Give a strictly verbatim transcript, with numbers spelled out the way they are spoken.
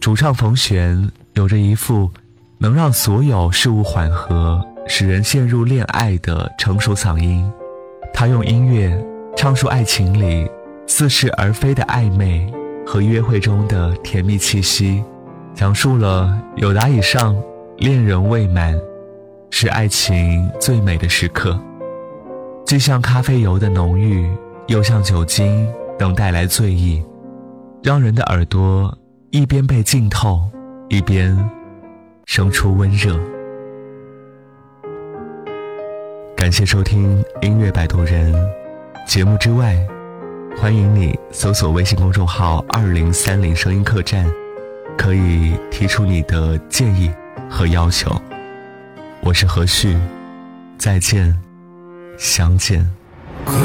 主唱冯旋有着一副能让所有事物缓和，使人陷入恋爱的成熟嗓音。他用音乐唱出爱情里似是而非的暧昧和约会中的甜蜜气息，讲述了友达以上恋人未满是爱情最美的时刻，既像咖啡油的浓郁，又像酒精能带来醉意，让人的耳朵一边被浸透，一边生出温热。感谢收听音乐摆渡人，节目之外欢迎你搜索微信公众号二零三零声音客栈，可以提出你的建议和要求。我是何旭，再见，相见。